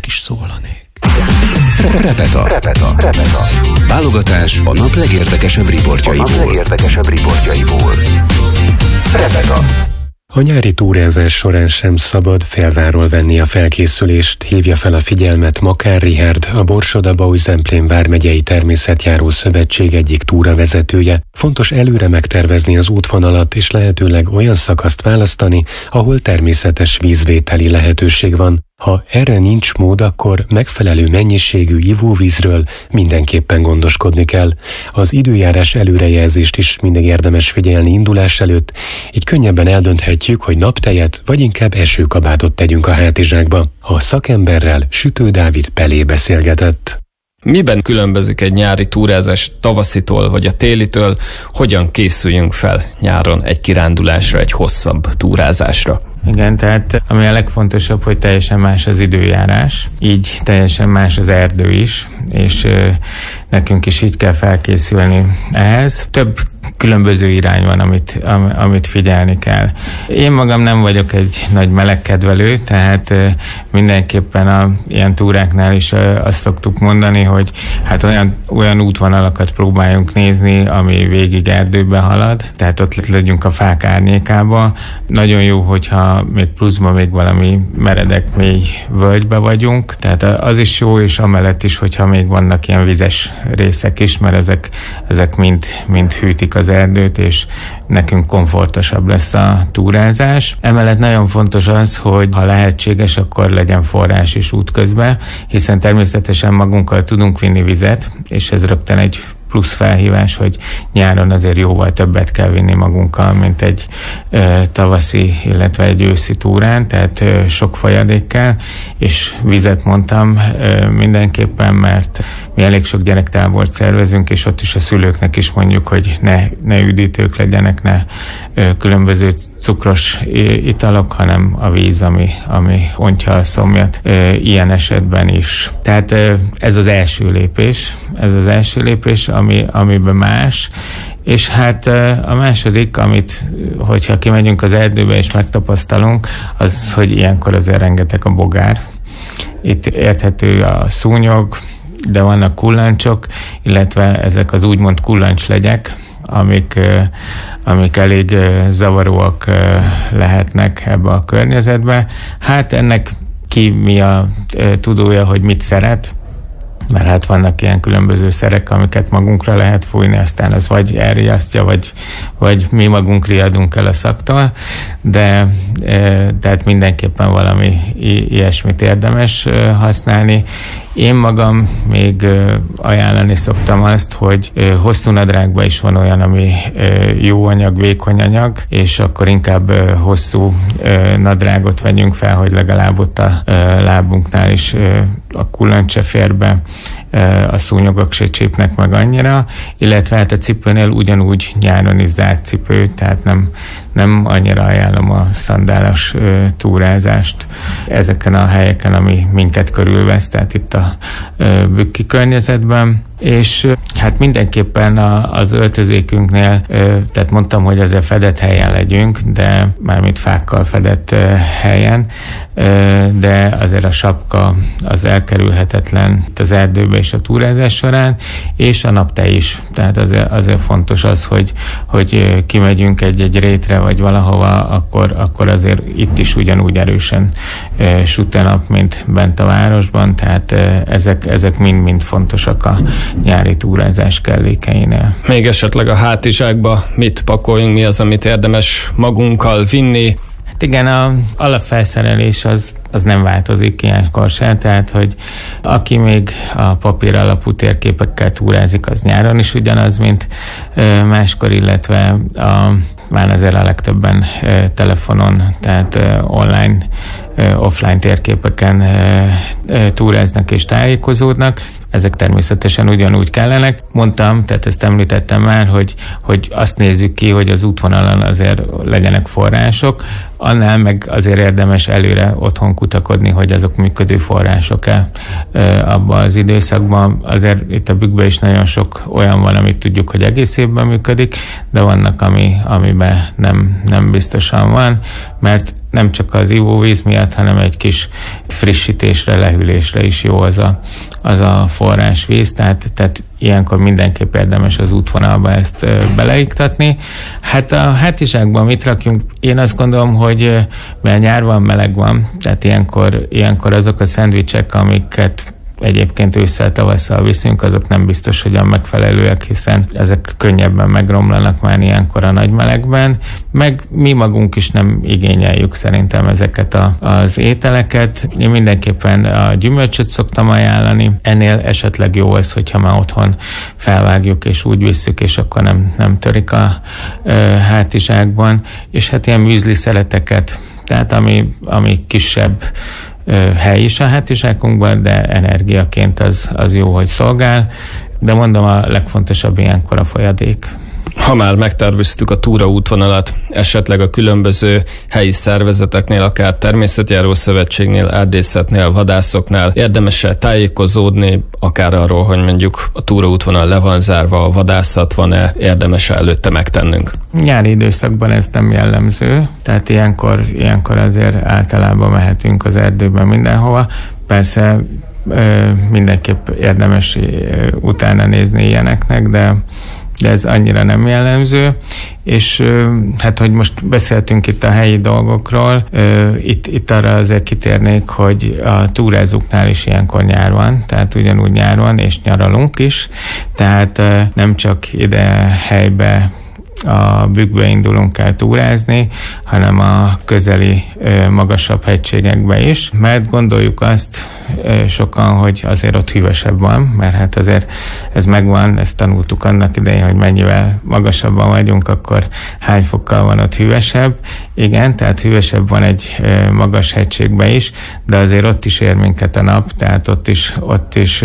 is szólanék. Repeta. Válogatás a nap legérdekesebb riportjaiból. Repeta. A nyári túrázás során sem szabad felváról venni a felkészülést, hívja fel a figyelmet Makár Richárd, a Borsod-Abaúj-Zemplén vármegyei természetjáró szövetség egyik túravezetője. Fontos előre megtervezni az útvonalat és lehetőleg olyan szakaszt választani, ahol természetes vízvételi lehetőség van. Ha erre nincs mód, akkor megfelelő mennyiségű ivóvízről mindenképpen gondoskodni kell. Az időjárás előrejelzést is mindig érdemes figyelni indulás előtt, így könnyebben eldönthetjük, hogy naptejet vagy inkább esőkabátot tegyünk a hátizsákba. A szakemberrel Sütő Dávid Pelé beszélgetett. Miben különbözik egy nyári túrázás tavaszitól vagy a télitől? Hogyan készüljünk fel nyáron egy kirándulásra, egy hosszabb túrázásra? Igen, tehát ami a legfontosabb, hogy teljesen más az időjárás, így teljesen más az erdő is, és nekünk is így kell felkészülni ehhez. Több különböző irány van, amit figyelni kell. Én magam nem vagyok egy nagy melegkedvelő, tehát mindenképpen ilyen túráknál is azt szoktuk mondani, hogy hát olyan útvonalakat próbáljunk nézni, ami végig erdőbe halad, tehát ott legyünk a fák árnyékába. Nagyon jó, hogyha még pluszban még valami meredek mély völgybe vagyunk, tehát az is jó, és amellett is, hogyha még vannak ilyen vizes részek is, mert ezek mind hűtik az erdőt, és nekünk komfortosabb lesz a túrázás. Emellett nagyon fontos az, hogy ha lehetséges, akkor legyen forrás is útközben, hiszen természetesen magunkkal tudunk vinni vizet, és ez rögtön egy plusz felhívás, hogy nyáron azért jóval többet kell vinni magunkkal, mint egy tavaszi, illetve egy őszi túrán, tehát sok folyadék kell, és vizet mondtam mindenképpen, mert mi elég sok gyerektábort szervezünk, és ott is a szülőknek is mondjuk, hogy ne üdítők legyenek, ne különböző cukros italok, hanem a víz, ami ontja a szomjat ilyen esetben is. Tehát ez az első lépés, amiben más, és hát a második, hogyha kimegyünk az erdőbe és megtapasztalunk, az, hogy ilyenkor azért rengeteg a bogár. Itt érthető a szúnyog, de vannak kullancsok, illetve ezek az úgymond kullancslegyek, amik elég zavaróak lehetnek ebbe a környezetbe. Hát ennek mi a tudója, hogy mit szeret, mert hát vannak ilyen különböző szerek, amiket magunkra lehet fújni, aztán az vagy elriasztja, vagy mi magunk riadunk el a szaktól, de tehát mindenképpen valami ilyesmit érdemes használni. Én magam még ajánlani szoktam azt, hogy hosszú nadrágban is van olyan, ami jó anyag, vékony anyag, és akkor inkább hosszú nadrágot vegyünk fel, hogy legalább ott a lábunknál is a kullancs se fér be, a szúnyogok se csípnek meg annyira, illetve hát a cipőnél ugyanúgy nyáron is zárt cipő, tehát nem annyira ajánlom a szandálos túrázást ezeken a helyeken, ami minket körülvesz, tehát itt a bükki környezetben. És hát mindenképpen az öltözékünknél, tehát mondtam, hogy azért fedett helyen legyünk, de mármint fákkal fedett helyen, de azért a sapka az elkerülhetetlen itt az erdőbe és a túrázás során, és a naptej is. Tehát azért fontos az, hogy kimegyünk egy rétre, vagy valahova, akkor azért itt is ugyanúgy erősen süt a nap, mint bent a városban, tehát ezek mind fontosak a nyári túrázás kellékeinél. Még esetleg a hátizsákba mit pakoljunk, mi az, amit érdemes magunkkal vinni? Hát igen, az alapfelszerelés az nem változik ilyenkor se, tehát hogy aki még a papír alapú térképekkel túrázik, az nyáron is ugyanaz, mint máskor, illetve már azért a legtöbben telefonon, tehát online, offline térképeken túráznak és tájékozódnak. Ezek természetesen ugyanúgy kellenek. Mondtam, tehát ezt említettem már, hogy azt nézzük ki, hogy az útvonalon azért legyenek források, annál meg azért érdemes előre otthon kutakodni, hogy azok működő források-e abban az időszakban. Azért itt a bükkben is nagyon sok olyan van, amit tudjuk, hogy egész évben működik, de vannak, amiben nem biztosan van, mert nem csak az ivóvíz miatt, hanem egy kis frissítésre, lehűlésre is jó az a forrásvíz, tehát ilyenkor mindenképp érdemes az útvonalba ezt beleiktatni. Hát a hátizsákban mit rakjunk? Én azt gondolom, hogy mert nyár van, meleg van, tehát ilyenkor azok a szendvicsek, amiket egyébként ősszel-tavasszal viszünk, azok nem biztos, hogy a megfelelőek, hiszen ezek könnyebben megromlanak már ilyenkor a nagy melegben, meg mi magunk is nem igényeljük szerintem ezeket az ételeket. Én mindenképpen a gyümölcsöt szoktam ajánlani, ennél esetleg jó az, hogyha már otthon felvágjuk és úgy visszük, és akkor nem törik a hátizsákban, és hát ilyen műzli szeleteket, tehát ami kisebb hely is a hátizsákunkban, de energiaként az jó, hogy szolgál, de mondom, a legfontosabb ilyenkor a folyadék. Ha már megterveztük a túraútvonalat, esetleg a különböző helyi szervezeteknél, akár természetjáró szövetségnél, erdészetnél, vadászoknál érdemes-e tájékozódni, akár arról, hogy mondjuk a túraútvonal le van zárva, a vadászat van-e, érdemes előtte megtennünk? Nyári időszakban ez nem jellemző, tehát ilyenkor azért általában mehetünk az erdőben mindenhova. Persze mindenképp érdemes utána nézni ilyeneknek, de ez annyira nem jellemző, és hát, hogy most beszéltünk itt a helyi dolgokról, itt arra azért kitérnék, hogy a túrázóknál is ilyenkor nyár van, tehát ugyanúgy nyár van, és nyaralunk is, tehát nem csak ide helybe a Bükkbe indulunk el túrázni, hanem a közeli magasabb hegységekbe is, mert gondoljuk azt sokan, hogy azért ott hűvösebb van, mert hát azért ez megvan, ezt tanultuk annak idején, hogy mennyivel magasabban vagyunk, akkor hány fokkal van ott hűvösebb. Igen, tehát hűvösebb van egy magas hegységbe is, de azért ott is ér minket a nap, tehát ott is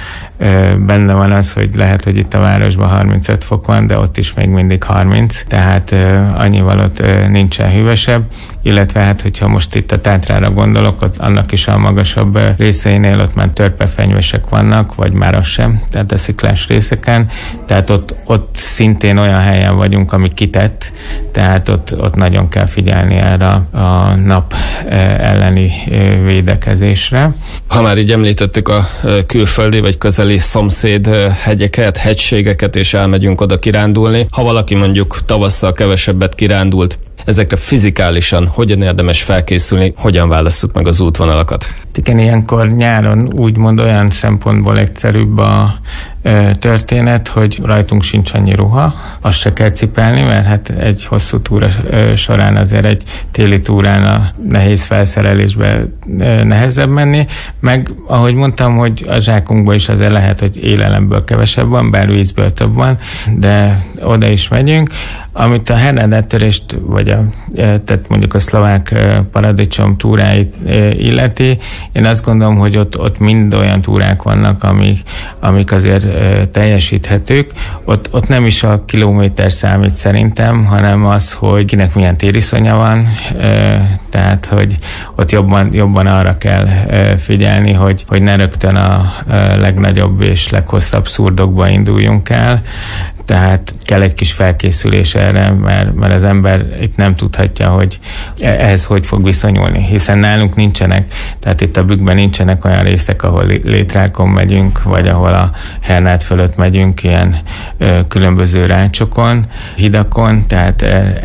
benne van az, hogy lehet, hogy itt a városban 35 fok van, de ott is még mindig 30, tehát annyival ott nincsen hűvösebb, illetve hát, hogyha most itt a Tátrára gondolok, ott annak is a magasabb részeinél ott már törpefenyvesek vannak, vagy már az sem, tehát a sziklás részeken, tehát ott szintén olyan helyen vagyunk, ami kitett, tehát ott nagyon kell figyelni erre a nap elleni védekezésre. Ha már így említettük a külföldi vagy közeli szomszéd hegyeket, hegységeket, és elmegyünk oda kirándulni, ha valaki mondjuk tavasszal kevesebbet kirándult, ezekre fizikálisan hogyan érdemes felkészülni, hogyan válasszuk meg az útvonalakat? Igen, ilyenkor nyáron úgymond olyan szempontból egyszerűbb a történet, hogy rajtunk sincs annyi ruha, azt se kell cipelni, mert hát egy hosszú túra során azért egy téli túrán a nehéz felszerelésbe nehezebb menni, meg ahogy mondtam, hogy a zsákunkban is azért lehet, hogy élelemből kevesebb van, bár vízből több van, de oda is megyünk. Amit a hernádáttörést, vagy tehát mondjuk a szlovák paradicsom túráit illeti, én azt gondolom, hogy ott mind olyan túrák vannak, amik azért teljesíthetők. Ott nem is a kilométer számít szerintem, hanem az, hogy kinek milyen tériszonya van, tehát hogy ott jobban arra kell figyelni, hogy ne rögtön a legnagyobb és leghosszabb szurdokba induljunk el, tehát kell egy kis felkészülés erre, mert az ember itt nem tudhatja, hogy ehhez hogy fog viszonyulni, hiszen nálunk nincsenek, tehát itt a Bükkben nincsenek olyan részek, ahol létrákon megyünk, vagy ahol a Hernád fölött megyünk, ilyen különböző rácsokon, hidakon, tehát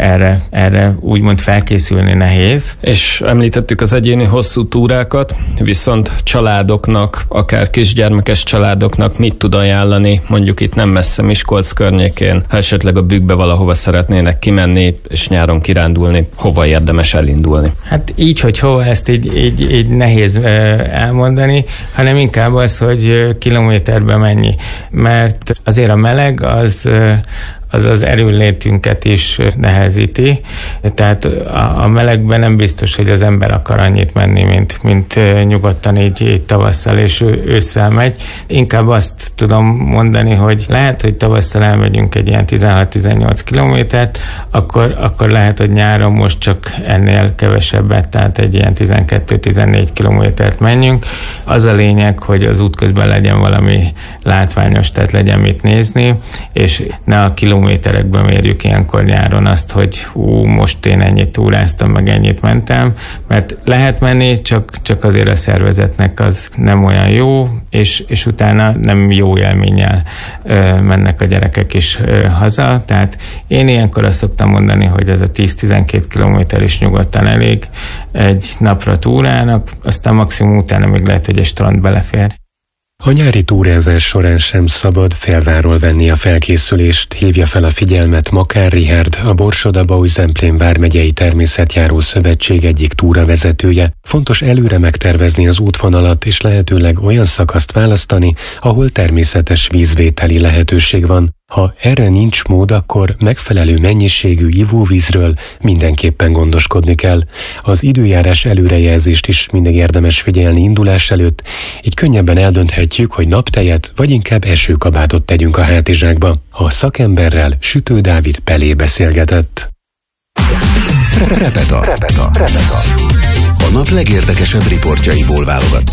erre úgymond felkészülni nehéz. És említettük az egyéni hosszú túrákat, viszont családoknak, akár kisgyermekes családoknak mit tud ajánlani, mondjuk itt nem messze Miskolc környékén, ha esetleg a Bükkbe valahova szeretnének kimenni, és nyáron kirándulni, hova érdemes elindulni? Hát így, hogy hova, ezt így nehéz elmondani, hanem inkább az, hogy kilométerben mennyi. Mert azért a meleg az erőnlétünket is nehezíti. Tehát a melegben nem biztos, hogy az ember akar annyit menni, mint nyugodtan így tavasszal és ősszel megy. Inkább azt tudom mondani, hogy lehet, hogy tavasszal elmegyünk egy ilyen 16-18 kilométert, akkor lehet, hogy nyáron most csak ennél kevesebbet, tehát egy ilyen 12-14 kilométert menjünk. Az a lényeg, hogy az útközben legyen valami látványos, tehát legyen mit nézni, és ne a kilométer kilométerekben mérjük ilyenkor nyáron azt, hogy most én ennyit túráztam, meg ennyit mentem, mert lehet menni, csak azért a szervezetnek az nem olyan jó, és utána nem jó élménnyel mennek a gyerekek is haza. Tehát én ilyenkor azt szoktam mondani, hogy ez a 10-12 kilométer is nyugodtan elég egy napra túrának, aztán maximum utána még lehet, hogy egy strand belefér. A nyári túrázás során sem szabad félváról venni a felkészülést, hívja fel a figyelmet Makár Richárd, a Borsod-Abaúj-Zemplén vármegyei természetjáró szövetség egyik túravezetője. Fontos előre megtervezni az útvonalat, és lehetőleg olyan szakaszt választani, ahol természetes vízvételi lehetőség van. Ha erre nincs mód, akkor megfelelő mennyiségű ivóvízről mindenképpen gondoskodni kell. Az időjárás előrejelzést is mindig érdemes figyelni indulás előtt, így könnyebben eldönthetjük, hogy naptejet vagy inkább esőkabátot tegyünk a hátizsákba. A szakemberrel Sütő Dávid Pelé beszélgetett. Repeta. A nap legérdekesebb riportjaiból válogattunk.